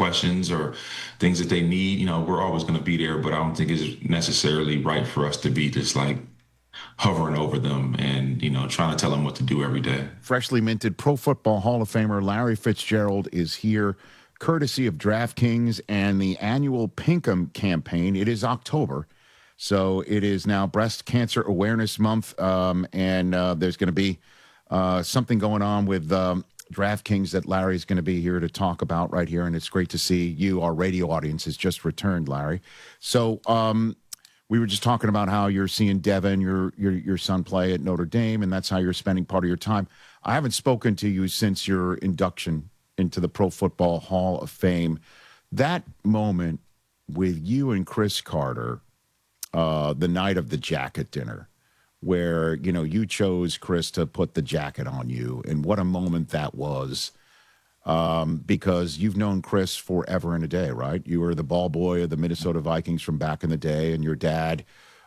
questions or things that they need, we're always going to be there. But I don't think it's necessarily right for us to be just like hovering over them and, trying to tell them what to do every day. Freshly minted Pro Football Hall of Famer Larry Fitzgerald is here, courtesy of DraftKings and the annual Pinkham campaign. It is October, so it is now Breast Cancer Awareness Month, and there's going to be something going on with DraftKings that Larry's going to be here to talk about right here, and it's great to see you. Our radio audience has just returned, Larry. So we were just talking about how you're seeing Devin, your son, play at Notre Dame, and that's how you're spending part of your time. I haven't spoken to you since your induction into the Pro Football Hall of Fame. That moment with you and Chris Carter, the night of the jacket dinner, where, you chose Chris to put the jacket on you, and what a moment that was. Because you've known Chris forever and a day, right? You were the ball boy of the Minnesota Vikings from back in the day, and your dad,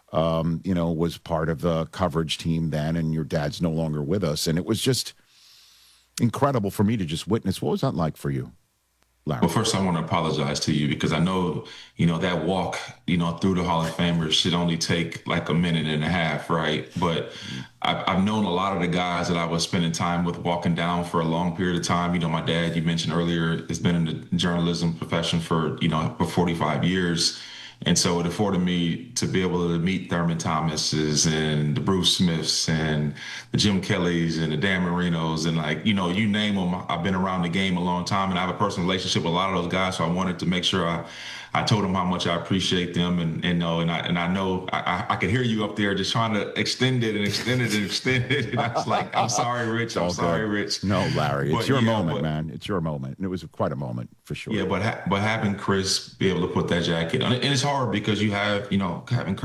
was part of the coverage team then, and your dad's no longer with us. And it was just incredible for me to just witness. What was that like for you, Larry? Well, first, I want to apologize to you because I know, that walk, through the Hall of Famers should only take like a minute and a half, right? But I've known a lot of the guys that I was spending time with walking down for a long period of time. My dad, you mentioned earlier, has been in the journalism profession for 45 years. And so it afforded me to be able to meet Thurman Thomases and the Bruce Smiths and the Jim Kellys and the Dan Marinos and you name them. I've been around the game a long time and I have a personal relationship with a lot of those guys. So I wanted to make sure I told them how much I appreciate them and I know I could hear you up there just trying to extend it and extend it and extend it. And I was like, I'm sorry, Rich. I'm sorry, Rich. No, Larry, it's your moment, man. It's your moment. And it was quite a moment for sure. Yeah, but having Chris be able to put that jacket on, and it's hard because you have, having